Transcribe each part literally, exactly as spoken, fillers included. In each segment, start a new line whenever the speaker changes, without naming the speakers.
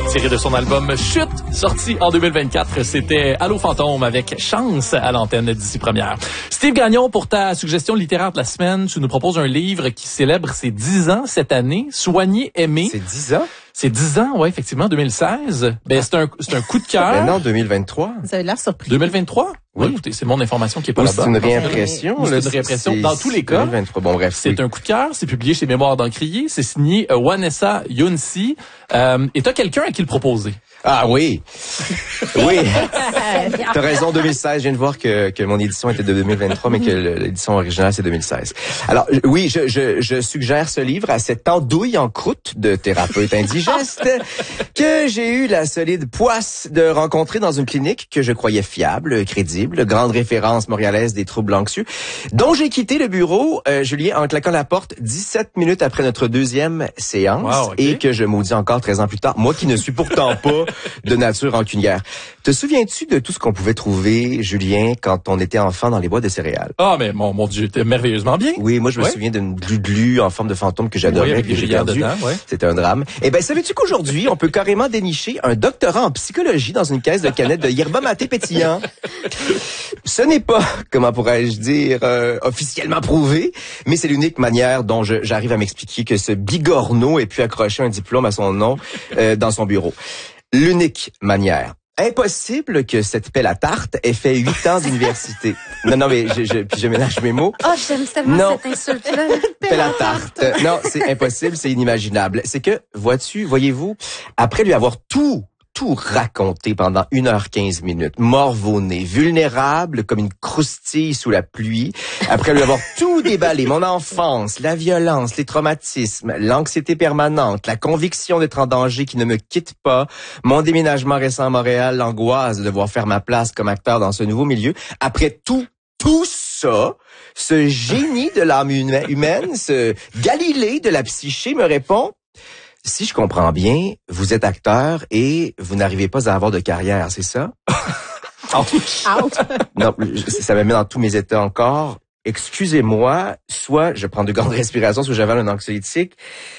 tiré de son album Chute, sorti en deux mille vingt-quatre. C'était Allô Fantôme avec Chance à l'antenne d'ici première. Steve Gagnon, pour ta suggestion littéraire de la semaine, tu nous proposes un livre qui célèbre ses dix ans cette année, Soigner, aimer.
C'est dix ans?
C'est dix ans, ouais, effectivement, deux mille seize. Ben, c'est un, c'est un coup de cœur.
Ben non, deux mille vingt-trois.
Vous avez l'air surpris.
deux mille vingt-trois?
Oui.
Ouais, écoutez, c'est mon information qui est pas
Ou
là-bas.
c'est une réimpression.
Ou c'est
là,
une réimpression.
c'est-
Dans tous les cas,
deux mille vingt-trois. Bon, bref.
c'est
oui.
un coup de cœur. C'est publié chez Mémoire d'Encrier. C'est signé euh, Vanessa Younsi. Euh, et t'as quelqu'un à qui le proposer.
Ah oui. Oui. T'as raison, deux mille seize. Je viens de voir que, que mon édition était de deux mille vingt-trois, mais que l'édition originale, c'est deux mille seize. Alors, oui, je, je, je suggère ce livre à cette andouille en croûte de thérapeute indigeste que j'ai eu la solide poisse de rencontrer dans une clinique que je croyais fiable, crédible, grande référence montréalaise des troubles anxieux, dont j'ai quitté le bureau, euh, Julien, en claquant la porte dix-sept minutes après notre deuxième séance,
Wow, okay.
et que je maudis encore treize ans plus tard, moi qui ne suis pourtant pas de nature rancunière. Te souviens-tu de tout ce qu'on pouvait trouver, Julien, quand on était enfant dans les bois de céréales?
Ah, mais mon, mon Dieu, t'es merveilleusement bien.
Oui, moi je me
Ouais.
souviens d'une glu-glu en forme de fantôme que j'adorais,
Oui, avec
que
des
j'ai
brillants
perdu.
dedans, ouais.
C'était un drame. Eh ben, savais-tu qu'aujourd'hui, on peut carrément dénicher un doctorat en psychologie dans une caisse de canettes de yerba maté pétillant? Ce n'est pas, comment pourrais-je dire, euh, officiellement prouvé, mais c'est l'unique manière dont je, j'arrive à m'expliquer que ce bigorneau ait pu accrocher un diplôme à son nom euh, dans son bureau. L'unique manière. Impossible que cette pelle à tarte ait fait huit ans d'université. Non, non, mais je, je, puis je mélange mes mots.
Oh, j'aime tellement
Non.
cette insulte-là.
Pelle à tarte. Euh, Non, c'est impossible, c'est inimaginable. C'est que, vois-tu, voyez-vous, après lui avoir tout, tout raconté pendant une heure quinze minutes, morvonné, vulnérable comme une croustille sous la pluie, après lui avoir tout déballé, mon enfance, la violence, les traumatismes, l'anxiété permanente, la conviction d'être en danger qui ne me quitte pas, mon déménagement récent à Montréal, l'angoisse de devoir faire ma place comme acteur dans ce nouveau milieu, après tout, tout ça, ce génie de l'âme huma- humaine, ce Galilée de la psyché me répond: si je comprends bien, vous êtes acteur et vous n'arrivez pas à avoir de carrière, c'est ça?
Out.
Non, je- ça me met dans tous mes états encore. Excusez-moi, soit je prends de grandes respirations, soit j'avale un anxiolytique.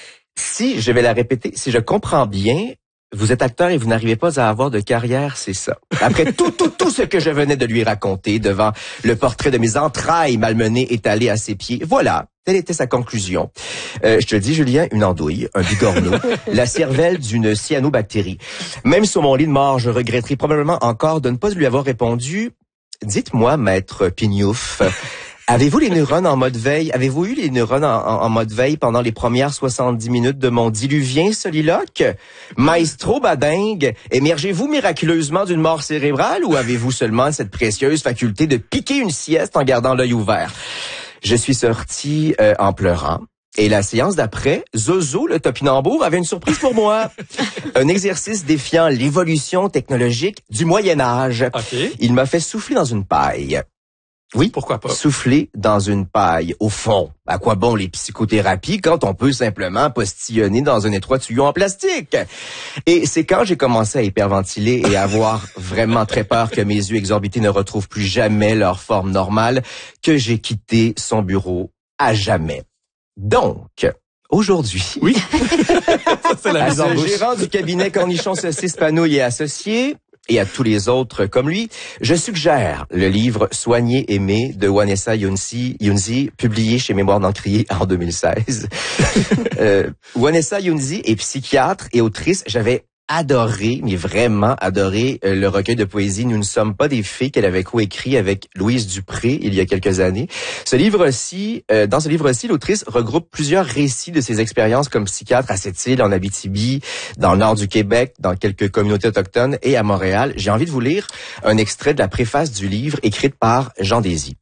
Si, je vais la répéter, si je comprends bien, vous êtes acteur et vous n'arrivez pas à avoir de carrière, c'est ça. Après tout, tout, tout ce que je venais de lui raconter devant le portrait de mes entrailles malmenées étalées à ses pieds, voilà. Telle était sa conclusion. Euh, je te le dis, Julien, une andouille, un bigorneau, la cervelle d'une cyanobactérie. Même sur mon lit de mort, je regretterai probablement encore de ne pas lui avoir répondu: dites-moi, maître Pignouf, avez-vous les neurones en mode veille? Avez-vous eu les neurones en, en, en mode veille pendant les premières soixante-dix minutes de mon diluvien soliloque? Maestro badingue, émergez-vous miraculeusement d'une mort cérébrale ou avez-vous seulement cette précieuse faculté de piquer une sieste en gardant l'œil ouvert? Je suis sorti euh, en pleurant. Et la séance d'après, Zozo, le topinambour, avait une surprise pour moi. Un exercice défiant l'évolution technologique du Moyen-Âge.
OK.
Il m'a fait souffler dans une paille. Oui,
Pourquoi pas?
souffler dans une paille. Au fond, à quoi bon les psychothérapies quand on peut simplement postillonner dans un étroit tuyau en plastique? Et c'est quand j'ai commencé à hyperventiler et à avoir vraiment très peur que mes yeux exorbités ne retrouvent plus jamais leur forme normale que j'ai quitté son bureau à jamais. Donc, aujourd'hui,
Oui. Ça, c'est la
à
mise en
ce
bouche.
gérant du cabinet Cornichon Saucisse Panouille et Associés, et à tous les autres comme lui, je suggère le livre Soigner, aimer de Vanessa Younsi, Younsi, publié chez Mémoire d'Encrier en deux mille seize. euh, Vanessa Younsi est psychiatre et autrice. J'avais adoré, mais vraiment adoré euh, le recueil de poésie Nous ne sommes pas des fées qu'elle avait coécrit avec Louise Dupré il y a quelques années. Ce livre-ci, euh, dans ce livre-ci, l'autrice regroupe plusieurs récits de ses expériences comme psychiatre à Sept-Îles, en Abitibi, dans le nord du Québec, dans quelques communautés autochtones et à Montréal. J'ai envie de vous lire un extrait de la préface du livre écrite par Jean Désy.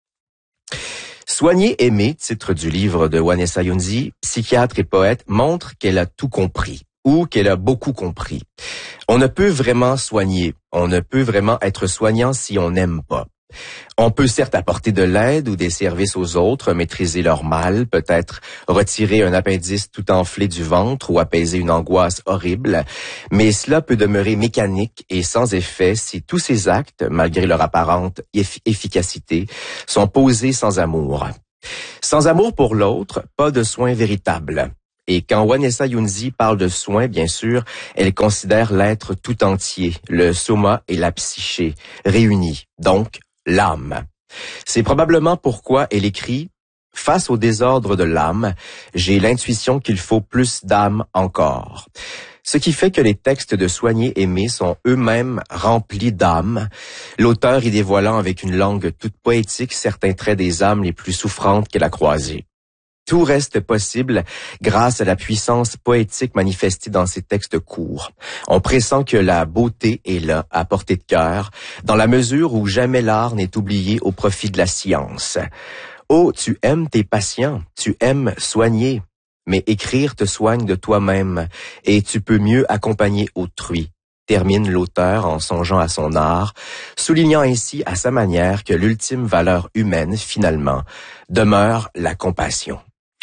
Soigner, aimer, titre du livre de Vanessa Younsi, psychiatre et poète, montre qu'elle a tout compris, ou qu'elle a beaucoup compris. On ne peut vraiment soigner, on ne peut vraiment être soignant si on n'aime pas. On peut certes apporter de l'aide ou des services aux autres, maîtriser leur mal, peut-être retirer un appendice tout enflé du ventre ou apaiser une angoisse horrible, mais cela peut demeurer mécanique et sans effet si tous ces actes, malgré leur apparente eff- efficacité, sont posés sans amour. Sans amour pour l'autre, pas de soins véritables. Et quand Vanessa Yunzi parle de soins, bien sûr, elle considère l'être tout entier, le soma et la psyché, réunis, donc l'âme. C'est probablement pourquoi elle écrit « Face au désordre de l'âme, j'ai l'intuition qu'il faut plus d'âme encore ». Ce qui fait que les textes de Soigner Aimer sont eux-mêmes remplis d'âme, l'auteur y dévoilant avec une langue toute poétique certains traits des âmes les plus souffrantes qu'elle a croisés. Tout reste possible grâce à la puissance poétique manifestée dans ces textes courts. On pressent que la beauté est là, à portée de cœur, dans la mesure où jamais l'art n'est oublié au profit de la science. Oh, tu aimes tes patients, tu aimes soigner. Mais écrire te soigne de toi-même et tu peux mieux accompagner autrui, termine l'auteur en songeant à son art, soulignant ainsi à sa manière que l'ultime valeur humaine, finalement, demeure la compassion.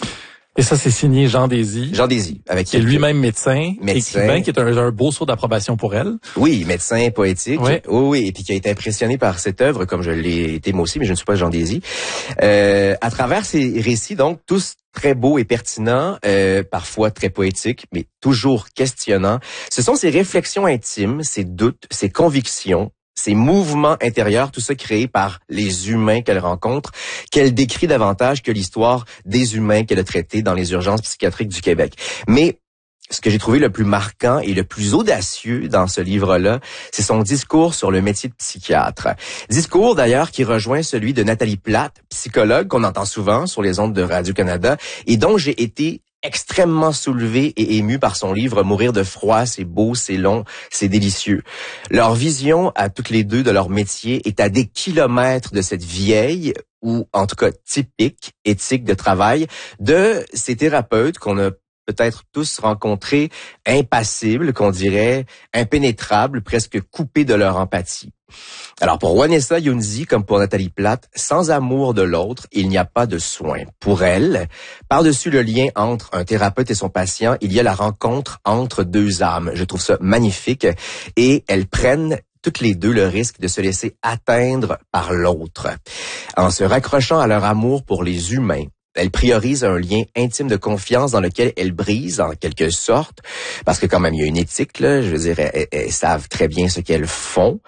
Et ça, c'est signé Jean Désy.
Jean Désy, avec
qui est lui-même médecin,
médecin,
écrivain, qui est un, un beau saut d'approbation pour elle.
Oui, médecin poétique.
Oui.
Oh, oui, et puis qui a été impressionné par cette œuvre, comme je l'ai été moi aussi, mais je ne suis pas Jean Désy. Euh, à travers ces récits, donc, tous très beaux et pertinents, euh, parfois très poétiques, mais toujours questionnants, ce sont ces réflexions intimes, ces doutes, ces convictions, ces mouvements intérieurs, tout ça créé par les humains qu'elle rencontre, qu'elle décrit davantage que l'histoire des humains qu'elle a traités dans les urgences psychiatriques du Québec. Mais ce que j'ai trouvé le plus marquant et le plus audacieux dans ce livre-là, c'est son discours sur le métier de psychiatre. Discours d'ailleurs qui rejoint celui de Nathalie Plate, psychologue qu'on entend souvent sur les ondes de Radio-Canada et dont j'ai été extrêmement soulevé et ému par son livre « Mourir de froid, c'est beau, c'est long, c'est délicieux ». Leur vision à toutes les deux de leur métier est à des kilomètres de cette vieille ou en tout cas typique éthique de travail de ces thérapeutes qu'on a peut-être tous rencontrés, impassibles, qu'on dirait impénétrables, presque coupés de leur empathie. Alors pour Vanessa Yunzi, comme pour Nathalie Plate, sans amour de l'autre, il n'y a pas de soin. Pour elle, par-dessus le lien entre un thérapeute et son patient, il y a la rencontre entre deux âmes. Je trouve ça magnifique et elles prennent toutes les deux le risque de se laisser atteindre par l'autre. En se raccrochant à leur amour pour les humains, elle priorise un lien intime de confiance dans lequel elle brise en quelque sorte, parce que quand même il y a une éthique, là, je veux dire, elles, elles savent très bien ce qu'elles font,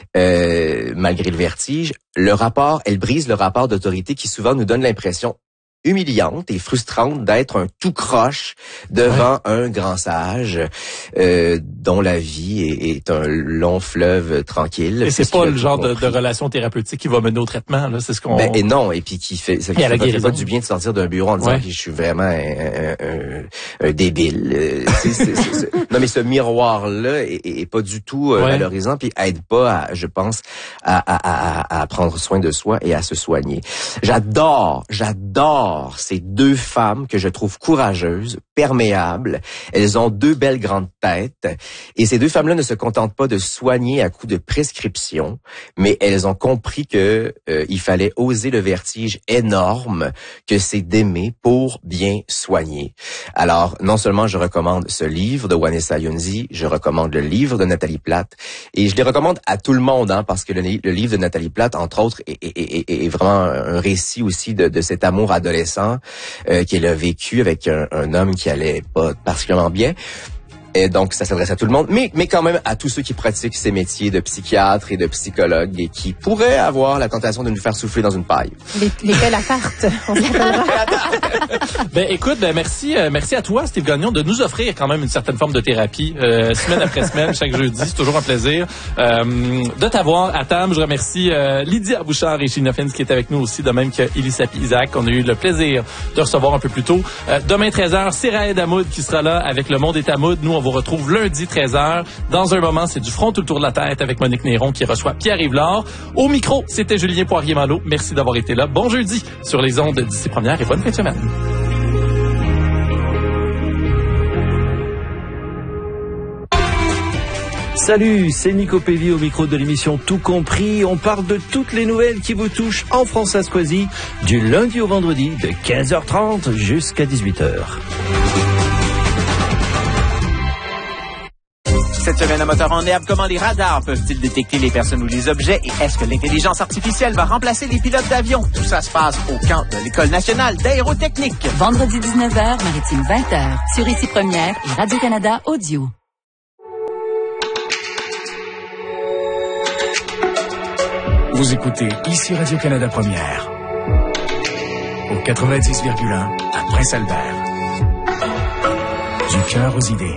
euh, malgré le vertige. Le rapport, elle brise le rapport d'autorité qui souvent nous donne l'impression humiliante et frustrante d'être un tout croche devant ouais. un grand sage euh, dont la vie est, est un long fleuve tranquille.
Et c'est, c'est pas le genre de, de relation thérapeutique qui va mener au traitement, là, c'est ce qu'on...
Ben, et non, et puis qui fait, ça fait, fait pas du bien de sortir d'un bureau en disant ouais. que je suis vraiment un, un, un, un débile. Euh, c'est, c'est, c'est, c'est, non, mais ce miroir-là est, est pas du tout euh, ouais. valorisant, puis aide pas, à, je pense, à, à, à, à prendre soin de soi et à se soigner. J'adore, j'adore ces deux femmes que je trouve courageuses, perméables. Elles ont deux belles grandes têtes. Et ces deux femmes-là ne se contentent pas de soigner à coups de prescription, mais elles ont compris que euh, il fallait oser le vertige énorme que c'est d'aimer pour bien soigner. Alors, non seulement je recommande ce livre de Vanessa Yunzi, je recommande le livre de Nathalie Plate, et je les recommande à tout le monde, hein, parce que le, le livre de Nathalie Plate, entre autres, est, est, est, est vraiment un récit aussi de, de cet amour adolescent Euh, qu'elle a vécu avec un, un homme qui allait pas particulièrement bien. Et donc, ça s'adresse à tout le monde, mais, mais quand même à tous ceux qui pratiquent ces métiers de psychiatre et de psychologue et qui pourraient avoir la tentation de nous faire souffler dans une paille.
Les, lesquels à tarte, on s'appellera.
Ben, écoute, ben, merci, euh, merci à toi, Steve Gagnon, de nous offrir quand même une certaine forme de thérapie, euh, semaine après semaine, chaque jeudi. C'est toujours un plaisir, euh, de t'avoir à Tam. Je remercie, euh, Lydia Bouchard et Gina Fins qui est avec nous aussi, de même que Elisapie Isaac, qu'on a eu le plaisir de recevoir un peu plus tôt. Euh, demain, treize heures, c'est Raed Hamoud qui sera là avec Le Monde est à Moud. Nous, on vous retrouve lundi treize heures. Dans un moment, c'est du front tout le tour de la tête avec Monique Néron qui reçoit Pierre-Yves Lard. Au micro, c'était Julien Poirier-Malo. Merci d'avoir été là. Bon jeudi sur les ondes d'ici première et bonne fin de semaine.
Salut, c'est Nico Pévy au micro de l'émission Tout Compris. On parle de toutes les nouvelles qui vous touchent en Françoise-Coisie du lundi au vendredi de quinze heures trente jusqu'à dix-huit heures.
Cette semaine à Moteur en herbe, comment les radars peuvent-ils détecter les personnes ou les objets et est-ce que l'intelligence artificielle va remplacer les pilotes d'avion? Tout ça se passe au camp de l'École nationale d'aérotechnique.
Vendredi dix-neuf heures, Maritime vingt heures, sur Ici Première et Radio-Canada Audio.
Vous écoutez Ici Radio-Canada Première, au quatre-vingt-dix virgule un à Prince-Albert. Du cœur aux idées.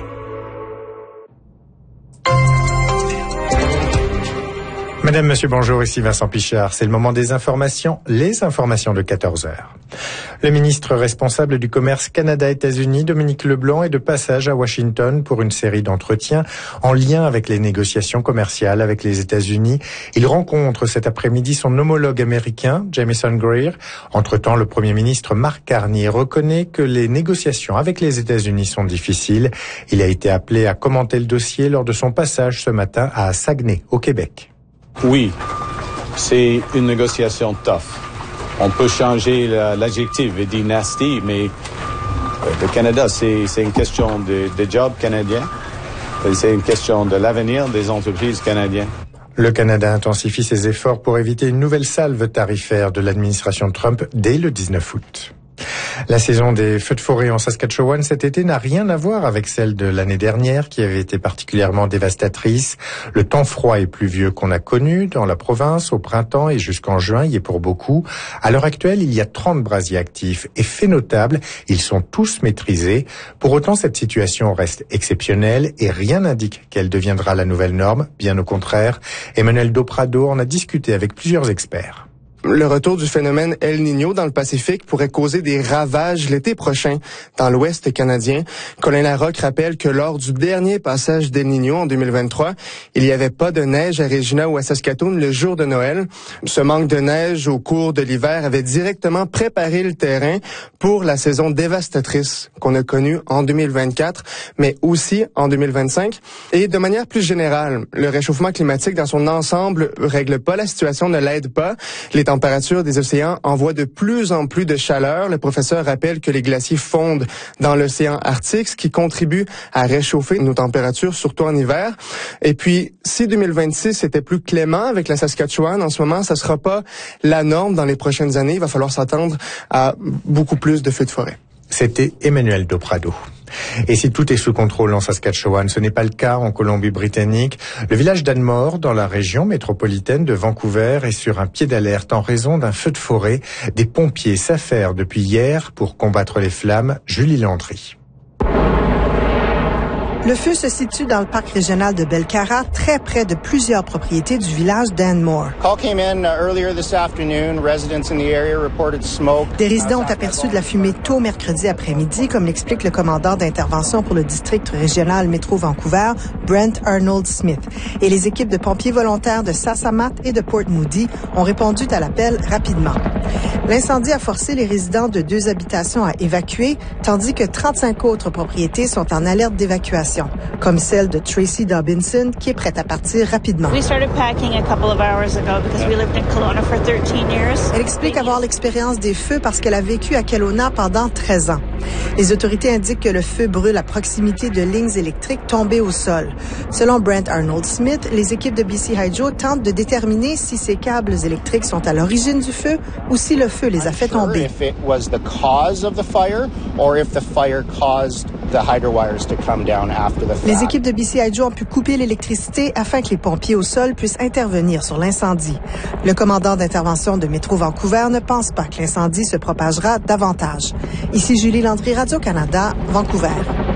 Madame, Monsieur, bonjour, ici Vincent Pichard. C'est le moment des informations, les informations de quatorze heures. Le ministre responsable du commerce Canada-États-Unis, Dominique Leblanc, est de passage à Washington pour une série d'entretiens en lien avec les négociations commerciales avec les États-Unis. Il rencontre cet après-midi son homologue américain, Jamieson Greer. Entre-temps, le Premier ministre Mark Carney reconnaît que les négociations avec les États-Unis sont difficiles. Il a été appelé à commenter le dossier lors de son passage ce matin à Saguenay, au Québec.
Oui, c'est une négociation tough. On peut changer l'adjectif et dire nasty, mais le Canada, c'est, c'est une question de, de job canadien. C'est une question de l'avenir des entreprises canadiennes.
Le Canada intensifie ses efforts pour éviter une nouvelle salve tarifaire de l'administration Trump dès le dix-neuf août. La saison des feux de forêt en Saskatchewan cet été n'a rien à voir avec celle de l'année dernière qui avait été particulièrement dévastatrice. Le temps froid et pluvieux qu'on a connu dans la province au printemps et jusqu'en juin y est pour beaucoup. À l'heure actuelle, il y a trente brasiers actifs et fait notable, ils sont tous maîtrisés. Pour autant, cette situation reste exceptionnelle et rien n'indique qu'elle deviendra la nouvelle norme. Bien au contraire, Emmanuel Doprado en a discuté avec plusieurs experts.
Le retour du phénomène El Niño dans le Pacifique pourrait causer des ravages l'été prochain dans l'Ouest canadien. Colin Larocque rappelle que lors du dernier passage d'El Niño en deux mille vingt-trois, il n'y avait pas de neige à Regina ou à Saskatoon le jour de Noël. Ce manque de neige au cours de l'hiver avait directement préparé le terrain pour la saison dévastatrice qu'on a connue en deux mille vingt-quatre, mais aussi en deux mille vingt-cinq. Et de manière plus générale, le réchauffement climatique dans son ensemble règle pas la situation, ne l'aide pas. Les La température des océans envoie de plus en plus de chaleur. Le professeur rappelle que les glaciers fondent dans l'océan Arctique, ce qui contribue à réchauffer nos températures, surtout en hiver. Et puis, si deux mille vingt-six était plus clément avec la Saskatchewan, en ce moment, ça sera pas la norme dans les prochaines années. Il va falloir s'attendre à beaucoup plus de feux de forêt.
C'était Emmanuel Doprado. Et si tout est sous contrôle en Saskatchewan, ce n'est pas le cas en Colombie-Britannique. Le village d'Anmore, dans la région métropolitaine de Vancouver, est sur un pied d'alerte en raison d'un feu de forêt. Des pompiers s'affairent depuis hier pour combattre les flammes. Julie Landry.
Le feu se situe dans le parc régional de Belcara, très près de plusieurs propriétés du village d'Anmore. Des résidents ont aperçu de la fumée tôt mercredi après-midi, comme l'explique le commandant d'intervention pour le district régional Métro Vancouver, Brent Arnold Smith. Et les équipes de pompiers volontaires de Sasamat et de Port Moody ont répondu à l'appel rapidement. L'incendie a forcé les résidents de deux habitations à évacuer, tandis que trente-cinq autres propriétés sont en alerte d'évacuation, comme celle de Tracy Dobinson, qui est prête à partir rapidement. Elle explique avoir l'expérience des feux parce qu'elle a vécu à Kelowna pendant treize ans. Les autorités indiquent que le feu brûle à proximité de lignes électriques tombées au sol. Selon Brent Arnold Smith, les équipes de B C Hydro tentent de déterminer si ces câbles électriques sont à l'origine du feu ou si le feu les a fait tomber. Les équipes de B C Hydro ont pu couper l'électricité afin que les pompiers au sol puissent intervenir sur l'incendie. Le commandant d'intervention de Métro Vancouver ne pense pas que l'incendie se propagera davantage. Ici Julie Landry, Radio-Canada, Vancouver.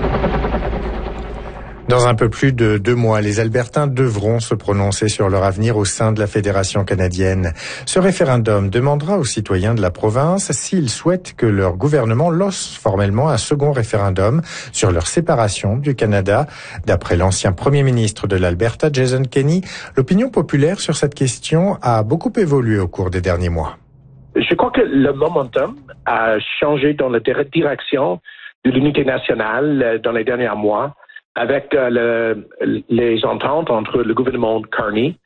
Dans un peu plus de deux mois, les Albertains devront se prononcer sur leur avenir au sein de la Fédération canadienne. Ce référendum demandera aux citoyens de la province s'ils souhaitent que leur gouvernement lance formellement un second référendum sur leur séparation du Canada. D'après l'ancien premier ministre de l'Alberta, Jason Kenney, l'opinion populaire sur cette question a beaucoup évolué au cours des derniers mois.
Je crois que le momentum a changé dans la direction de l'unité nationale dans les derniers mois, avec euh, le, les ententes entre le gouvernement Carney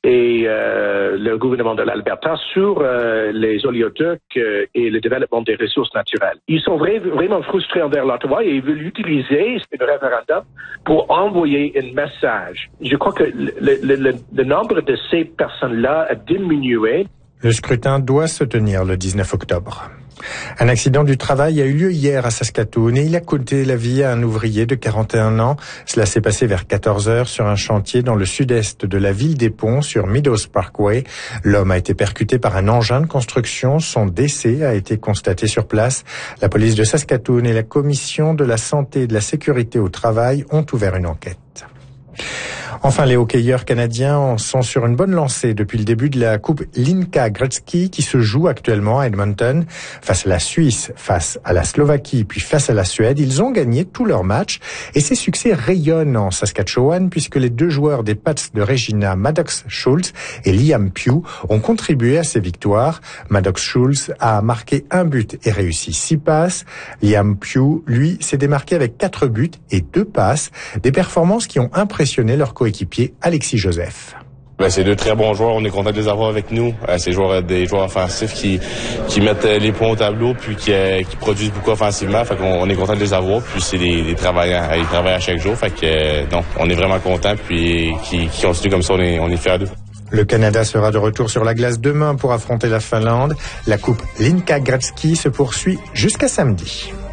et euh, le gouvernement de l'Alberta sur euh, les oléoducs euh, et le développement des ressources naturelles. Ils sont vra- vraiment frustrés envers l'Ottawa et ils veulent utiliser ce référendum pour envoyer un message. Je crois que le, le, le, le nombre de ces personnes-là a diminué.
Le scrutin doit se tenir le dix-neuf octobre. Un accident du travail a eu lieu hier à Saskatoon et il a coûté la vie à un ouvrier de quarante et un ans. Cela s'est passé vers quatorze heures sur un chantier dans le sud-est de la ville des Ponts sur Meadows Parkway. L'homme a été percuté par un engin de construction. Son décès a été constaté sur place. La police de Saskatoon et la Commission de la santé et de la sécurité au travail ont ouvert une enquête. Enfin, les hockeyeurs canadiens sont sur une bonne lancée depuis le début de la Coupe Linka Gretzky qui se joue actuellement à Edmonton. Face à la Suisse, face à la Slovaquie, puis face à la Suède, ils ont gagné tous leurs matchs et ces succès rayonnent en Saskatchewan puisque les deux joueurs des Pats de Regina, Maddox Schultz et Liam Pugh, ont contribué à ces victoires. Maddox Schultz a marqué un but et réussi six passes. Liam Pugh, lui, s'est démarqué avec quatre buts et deux passes, des performances qui ont impressionné leur coéquipier Alexis Joseph.
Ben, c'est deux très bons joueurs, on est content de les avoir avec nous. Euh, c'est joueurs, des joueurs offensifs qui qui mettent les points au tableau puis qui, euh, qui produisent beaucoup offensivement. Fait qu'on on est content de les avoir. Puis c'est des, des travailleurs, ils travaillent à chaque jour. Fait que euh, non, on est vraiment content puis qui, qui continuent comme ça, on est on est fiers d'eux.
Le Canada sera de retour sur la glace demain pour affronter la Finlande. La Coupe Linka Gretzky se poursuit jusqu'à samedi.